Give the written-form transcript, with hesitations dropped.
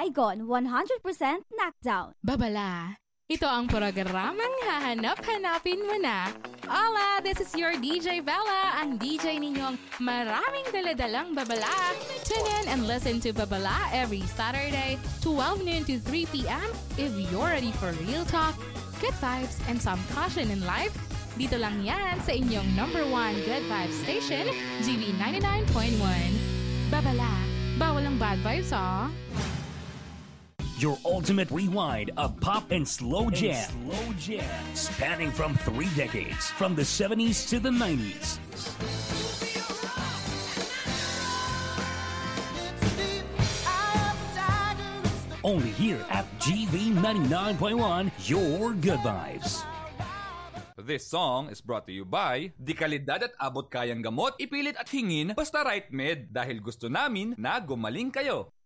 Saigon 100% knockdown. Babala, ito ang programang hahanap-hanapin mo na. Hola, this is your DJ Bella, ang DJ ninyong maraming daladalang babala. Tune in and listen to Babala every Saturday, 12 noon to 3 p.m. If you're ready for real talk, good vibes, and some caution in life, dito lang yan sa inyong number 1 good vibes station, GB 99.1. Babala, bawal ang bad vibes, Your ultimate rewind of pop and slow jam. Spanning from 3 decades, from the 70s to the 90s. Only here at GV 99.1, your good vibes. This song is brought to you by Di kalidad at abot kayang gamot, ipilit at hingin, basta right med. Dahil gusto namin na gumaling kayo.